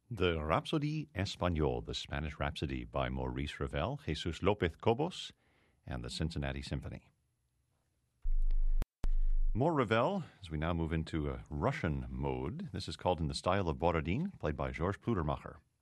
The Rhapsody Español, the Spanish Rhapsody by Maurice Ravel, Jesus López Cobos, and the Cincinnati Symphony. More Ravel as we now move into a Russian mode. This is called In the Style of Borodin, played by Georges Pludermacher.